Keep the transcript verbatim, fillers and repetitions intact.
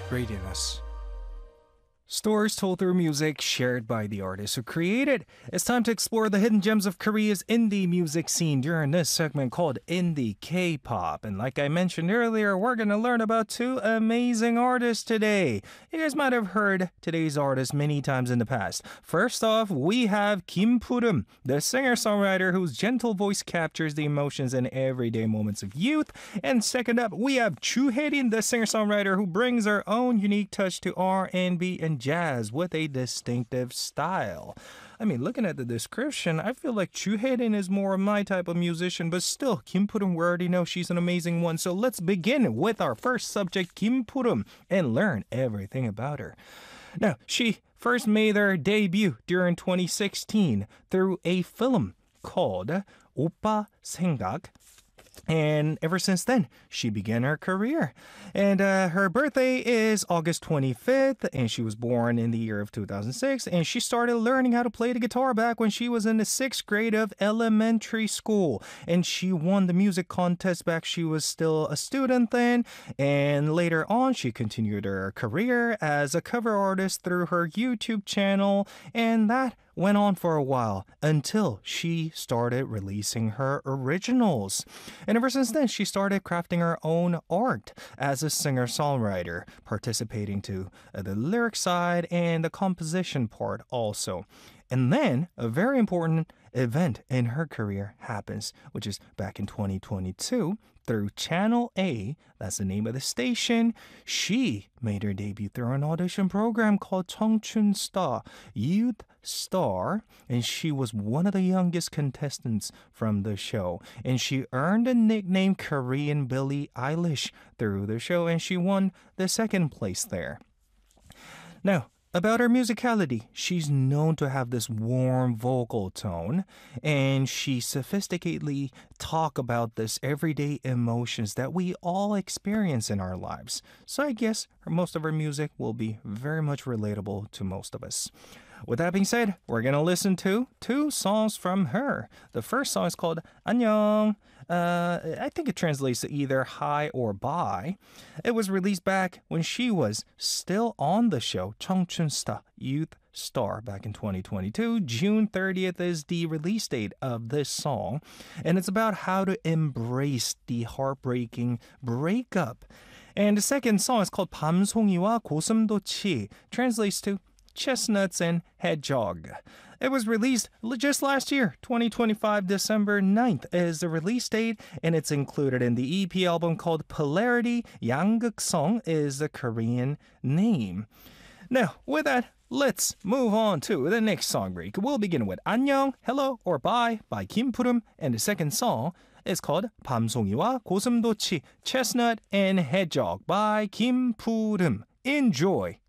Radiance. Stories told through music shared by the artists who create it. It's time to explore the hidden gems of Korea's indie music scene during this segment called Indie K-pop. And like I mentioned earlier, we're going to learn about two amazing artists today. You guys might have heard today's artists many times in the past. First off, we have Kim Purum, the singer-songwriter whose gentle voice captures the emotions and everyday moments of youth. And second up, we have Chu Hae-rin, the singer-songwriter who brings her own unique touch to R and B and jazz with a distinctive style. I mean, looking at the description, I feel like Chu Hae-rin is more of my type of musician, but still, Kim Purum, we already know she's an amazing one. So let's begin with our first subject, Kim Purum, and learn everything about her. Now, she first made her debut during twenty sixteen through a film called Oppa Senggak. And ever since then, she began her career. And uh, her birthday is August twenty-fifth, and she was born in the year of two thousand six. And she started learning how to play the guitar back when she was in the sixth grade of elementary school. And she won the music contest back she was still a student then. And later on, she continued her career as a cover artist through her YouTube channel. And that went on for a while until she started releasing her originals. And ever since then, she started crafting her own art as a singer-songwriter, participating to uh, the lyric side and the composition part also. And then a very important event in her career happens, which is back in twenty twenty-two through Channel A, that's the name of the station. She made her debut through an audition program called 청춘 Star, Youth Star, and she was one of the youngest contestants from the show. And she earned the nickname Korean Billie Eilish through the show, and she won the second place there. Now, about her musicality, she's known to have this warm vocal tone, and she sophisticatedly talk about this everyday emotions that we all experience in our lives. So I guess most of her music will be very much relatable to most of us. With that being said, we're going to listen to two songs from her. The first song is called 안녕. Uh, I think it translates to either hi or bye. It was released back when she was still on the show 청춘 Star, Youth Star, back in twenty twenty-two. June thirtieth is the release date of this song. And it's about how to embrace the heartbreaking breakup. And the second song is called 밤송이와 고슴도치, translates to Chestnuts and Hedgehog. It was released just last year, twenty twenty-five, December ninth is the release date, and it's included in the E P album called Polarity. Yangguk Song is the Korean name. Now, with that, let's move on to the next song break. We'll begin with 안녕, hello, or bye by Kim Purum, and the second song is called 밤송이와 고슴도치, Chestnut and Hedgehog by Kim Purum. Enjoy!